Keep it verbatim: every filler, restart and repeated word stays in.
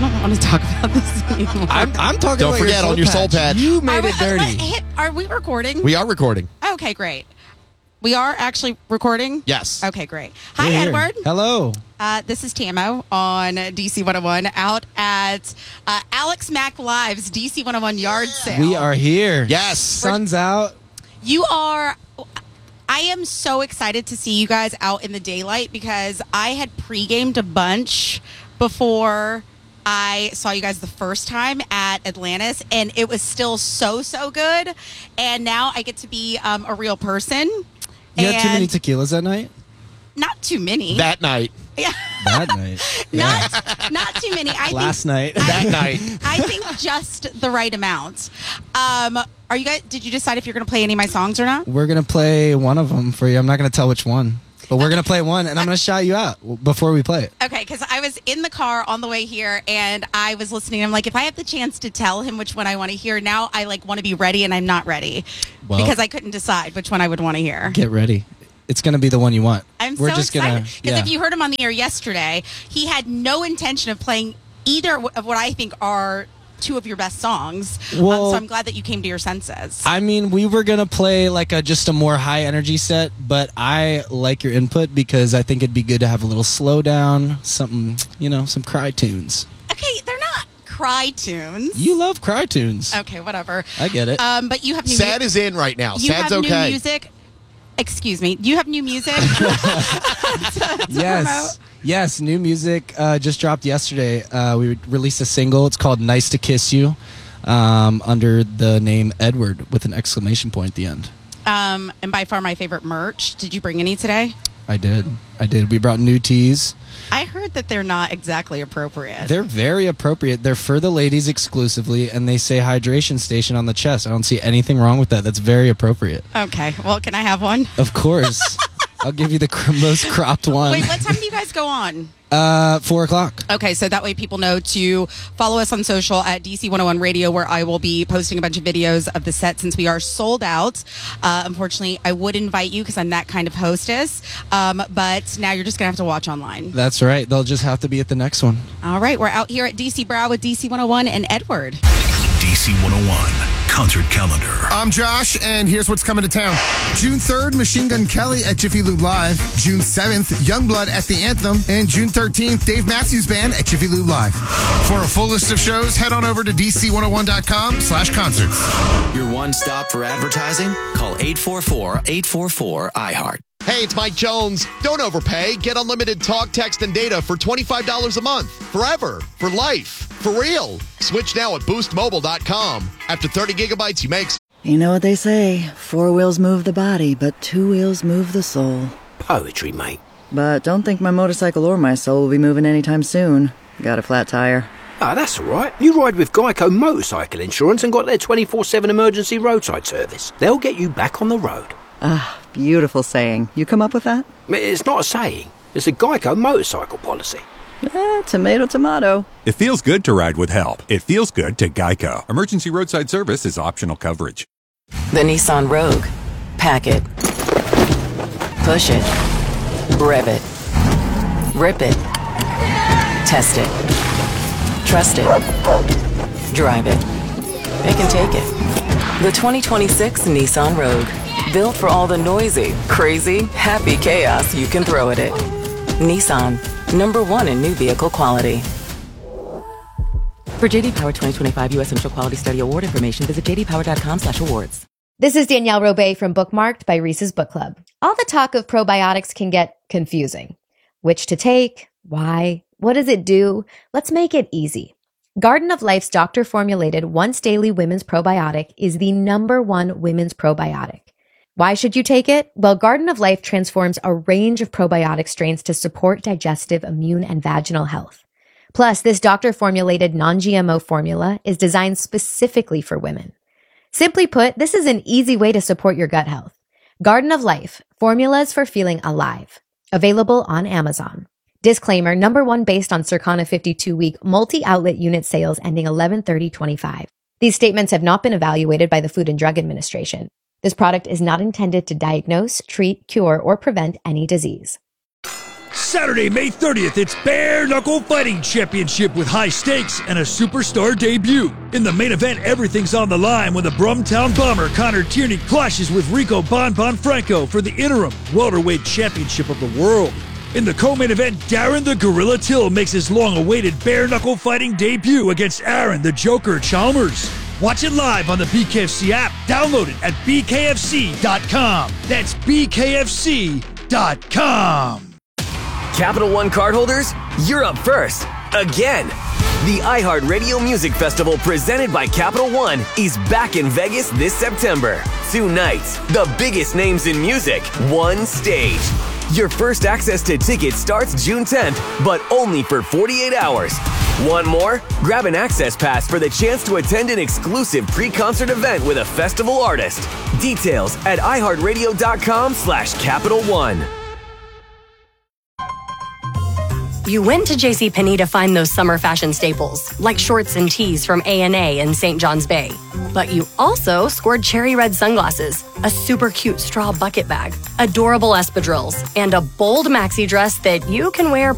don't want to talk about this anymore. I'm, I'm talking Don't about forget your on your soul patch. patch. You made are we, it dirty. uh, hit, are we recording? We are recording. Okay, great. We are actually recording? Yes. Okay, great. Hi, We're here. Edward. Hello. Uh, this is Tamo on D C one oh one out at uh, Alex Mack Live's D C one oh one yard sale. We are here. Yes. Sun's out. You are... I am so excited to see you guys out in the daylight because I had pre-gamed a bunch before I saw you guys the first time at Atlantis, and it was still so, so good. And now I get to be um, a real person. You had too many And- tequilas that night? Not too many. That night. Yeah. That night. Not, not too many. I Last think, night. That night. I think just the right amount. Um, are you guys? Did you decide if you're going to play any of my songs or not? We're going to play one of them for you. I'm not going to tell which one. But we're going to play one, and I'm going to shout you out before we play it. Okay, because I was in the car on the way here, and I was listening. I'm like, if I have the chance to tell him which one I want to hear, now I like want to be ready, and I'm not ready Well- because I couldn't decide which one I would want to hear. Get ready. It's going to be the one you want. I'm we're so just excited gonna, because yeah. if you heard him on the air yesterday, he had no intention of playing either of what I think are two of your best songs. Well- um, so I'm glad that you came to your senses. I mean, we were going to play like a just a more high energy set, but I like your input because I think it'd be good to have a little slowdown, something, you know, some cry tunes. Okay, they're not cry tunes. You love cry tunes. Okay, whatever. I get it. Um, but you have new Sad is in right now. you Sad's have okay. new music. Excuse me. You have new music. to, to Yes. promote? Yes, new music uh, just dropped yesterday. Uh, we released a single. It's called Nice to Kiss You, um, under the name Edward with an exclamation point at the end. Um, and by far my favorite merch. Did you bring any today? I did. I did. We brought new tees. I heard that they're not exactly appropriate. They're very appropriate. They're for the ladies exclusively, and they say hydration station on the chest. I don't see anything wrong with that. That's very appropriate. Okay. Well, can I have one? Of course. I'll give you the cr- most cropped one. Wait, what time do you guys go on? Uh, four o'clock. Okay, so that way people know to follow us on social at D C one oh one Radio, where I will be posting a bunch of videos of the set since we are sold out. Uh, unfortunately, I would invite you because I'm that kind of hostess, um, but now you're just going to have to watch online. That's right. They'll just have to be at the next one. All right, we're out here at D C Brow with D C one oh one and Edward. D C one oh one concert calendar. I'm Josh, and here's what's coming to town. June third, Machine Gun Kelly at Jiffy Lube Live. June seventh, Youngblood at the Anthem. And June thirteenth, Dave Matthews Band at Jiffy Lube Live. For a full list of shows, head on over to D C one oh one dot com slash concerts. Your one stop for advertising? Call eight four four, eight four four, I heart. Hey, it's Mike Jones. Don't overpay. Get unlimited talk, text, and data for twenty-five dollars a month. Forever. For life. For real. Switch now at boost mobile dot com. After thirty gigabytes, you make... You know what they say, four wheels move the body, but two wheels move the soul. Poetry, mate. But don't think my motorcycle or my soul will be moving anytime soon. Got a flat tire. Ah, that's all right. You ride with Geico Motorcycle Insurance and got their twenty-four seven emergency roadside service. They'll get you back on the road. Ah, beautiful saying. You come up with that? It's not a saying. It's a Geico motorcycle policy. Eh, tomato, tomato. It feels good to ride with help. It feels good to Geico. Emergency roadside service is optional coverage. The Nissan Rogue. Pack it. Push it. Rev it. Rip it. Test it. Trust it. Drive it. It can take it. The twenty twenty-six Nissan Rogue. Built for all the noisy, crazy, happy chaos you can throw at it. Nissan. Number one in new vehicle quality. For J D Power twenty twenty-five U S Central Quality Study Award information, visit j d power dot com slash awards. This is Danielle Robay from Bookmarked by Reese's Book Club. All the talk of probiotics can get confusing. Which to take? Why? What does it do? Let's make it easy. Garden of Life's doctor-formulated once-daily women's probiotic is the number one women's probiotic. Why should you take it? Well, Garden of Life transforms a range of probiotic strains to support digestive, immune, and vaginal health. Plus, this doctor-formulated non-G M O formula is designed specifically for women. Simply put, this is an easy way to support your gut health. Garden of Life, formulas for feeling alive. Available on Amazon. Disclaimer, number one based on Circana fifty-two week multi-outlet unit sales ending eleven thirty twenty-five. These statements have not been evaluated by the Food and Drug Administration. This product is not intended to diagnose, treat, cure, or prevent any disease. Saturday, May thirtieth, it's Bare Knuckle Fighting Championship with high stakes and a superstar debut. In the main event, everything's on the line when the Brumtown Bomber Connor Tierney clashes with Rico Bon Bon Franco for the interim welterweight championship of the world. In the co-main event, Darren the Gorilla Till makes his long-awaited bare knuckle fighting debut against Aaron the Joker Chalmers. Watch it live on the B K F C app. Download it at b k f c dot com. That's b k f c dot com. Capital One cardholders, you're up first. Again. The iHeartRadio Music Festival presented by Capital One is back in Vegas this September. Two nights, the biggest names in music, one stage. Your first access to tickets starts June tenth, but only for forty-eight hours. Want more? Grab an access pass for the chance to attend an exclusive pre-concert event with a festival artist. Details at iHeartRadio.com slash Capital One. You went to JCPenney to find those summer fashion staples, like shorts and tees from A and A in Saint John's Bay. But you also scored cherry red sunglasses, a super cute straw bucket bag, adorable espadrilles, and a bold maxi dress that you can wear